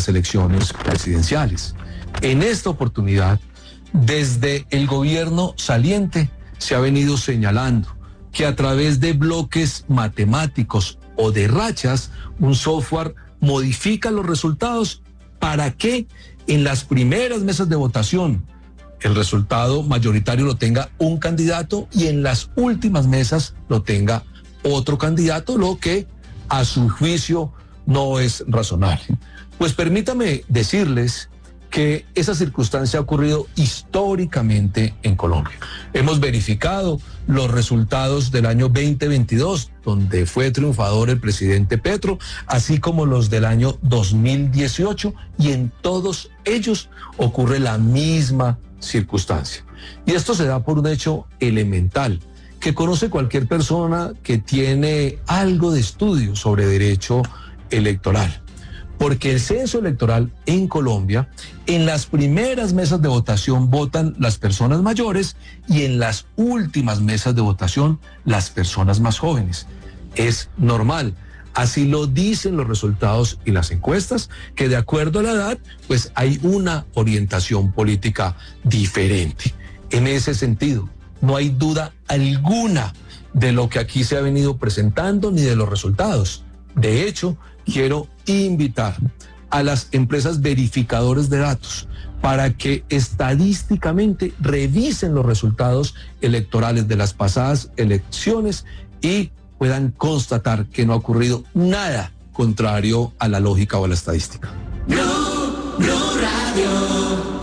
las elecciones presidenciales. En esta oportunidad, desde el gobierno saliente se ha venido señalando que a través de bloques matemáticos o de rachas, un software modifica los resultados para que en las primeras mesas de votación el resultado mayoritario lo tenga un candidato y en las últimas mesas lo tenga otro candidato, lo que a su juicio no es razonable. Pues permítame decirles que esa circunstancia ha ocurrido históricamente en Colombia. Hemos verificado los resultados del año 2022, donde fue triunfador el presidente Petro, así como los del año 2018, y en todos ellos ocurre la misma circunstancia. Y esto se da por un hecho elemental que conoce cualquier persona que tiene algo de estudio sobre derecho electoral. Porque el censo electoral en Colombia, en las primeras mesas de votación votan las personas mayores y en las últimas mesas de votación las personas más jóvenes. Es normal, así lo dicen los resultados y las encuestas, que de acuerdo a la edad, pues hay una orientación política diferente. En ese sentido, no hay duda alguna de lo que aquí se ha venido presentando ni de los resultados. De hecho, quiero invitar a las empresas verificadoras de datos para que estadísticamente revisen los resultados electorales de las pasadas elecciones y puedan constatar que no ha ocurrido nada contrario a la lógica o a la estadística. Blue Radio.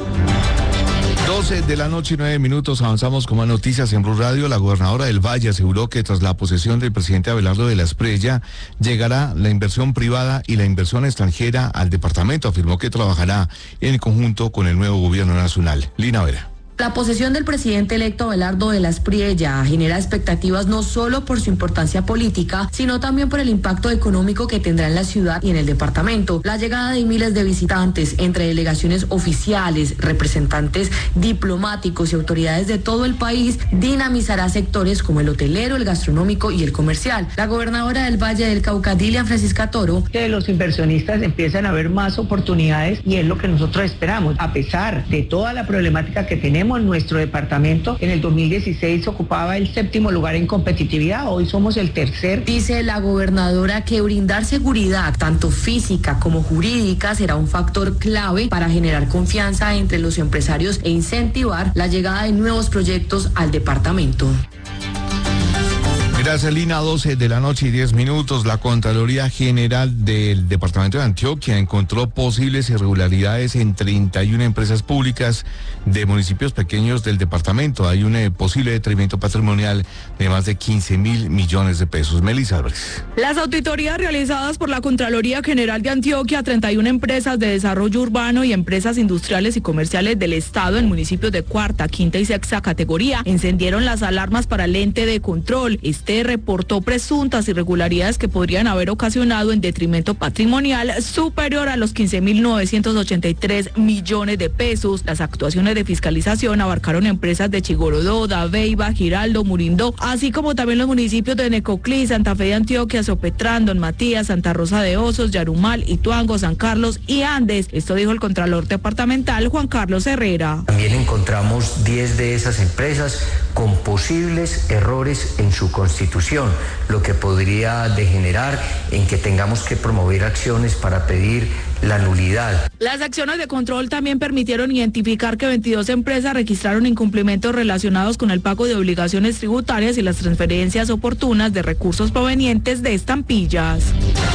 12 de la noche y 9 minutos, avanzamos con más noticias en Blue Radio. La gobernadora del Valle aseguró que tras la posesión del presidente Abelardo de la Espriella llegará la inversión privada y la inversión extranjera al departamento. Afirmó que trabajará en conjunto con el nuevo gobierno nacional. Lina Vera. La posesión del presidente electo Abelardo de la Espriella genera expectativas no solo por su importancia política, sino también por el impacto económico que tendrá en la ciudad y en el departamento. La llegada de miles de visitantes, entre delegaciones oficiales, representantes diplomáticos y autoridades de todo el país, dinamizará sectores como el hotelero, el gastronómico y el comercial. La gobernadora del Valle del Cauca, Dilian Francisca Toro, que los inversionistas empiezan a ver más oportunidades y es lo que nosotros esperamos. A pesar de toda la problemática que tenemos, nuestro departamento en el 2016 ocupaba el 7º lugar en competitividad, hoy somos el 3er. Dice la gobernadora que brindar seguridad, tanto física como jurídica, será un factor clave para generar confianza entre los empresarios e incentivar la llegada de nuevos proyectos al departamento. Gracias, Lina. 12 de la noche y 10 minutos. La Contraloría General del Departamento de Antioquia encontró posibles irregularidades en 31 empresas públicas de municipios pequeños del departamento. Hay un posible detrimento patrimonial de más de 15.000 millones de pesos. Melissa Álvarez. Las auditorías realizadas por la Contraloría General de Antioquia a 31 empresas de desarrollo urbano y empresas industriales y comerciales del Estado en municipios de cuarta, quinta y sexta categoría encendieron las alarmas para el ente de control. Este reportó presuntas irregularidades que podrían haber ocasionado en detrimento patrimonial superior a los 15.983 millones de pesos. Las actuaciones de fiscalización abarcaron empresas de Chigorodó, Dabeiba, Giraldo, Murindó, así como también los municipios de Necoclí, Santa Fe de Antioquia, Sopetrán, Don Matías, Santa Rosa de Osos, Yarumal, Ituango, San Carlos y Andes. Esto dijo el Contralor Departamental Juan Carlos Herrera. También encontramos 10 de esas empresas con posibles errores en su constitución, lo que podría degenerar en que tengamos que promover acciones para pedir la nulidad. Las acciones de control también permitieron identificar que 22 empresas registraron incumplimientos relacionados con el pago de obligaciones tributarias y las transferencias oportunas de recursos provenientes de estampillas.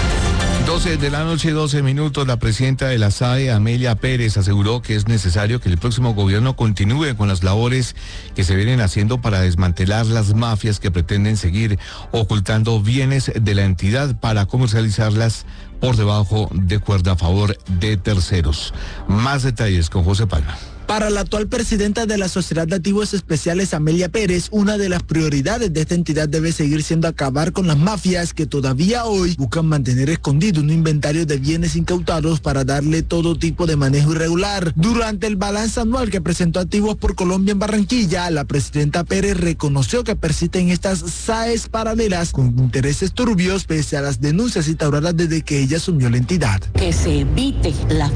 12 de la noche, 12 minutos. La presidenta de la SAE, Amelia Pérez, aseguró que es necesario que el próximo gobierno continúe con las labores que se vienen haciendo para desmantelar las mafias que pretenden seguir ocultando bienes de la entidad para comercializarlas por debajo de cuerda a favor de terceros. Más detalles con José Palma. Para la actual presidenta de la Sociedad de Activos Especiales, Amelia Pérez, una de las prioridades de esta entidad debe seguir siendo acabar con las mafias que todavía hoy buscan mantener escondido un inventario de bienes incautados para darle todo tipo de manejo irregular. Durante el balance anual que presentó Activos por Colombia en Barranquilla, la presidenta Pérez reconoció que persisten estas SAES paralelas con intereses turbios pese a las denuncias instauradas desde que ella asumió la entidad. Que se evite la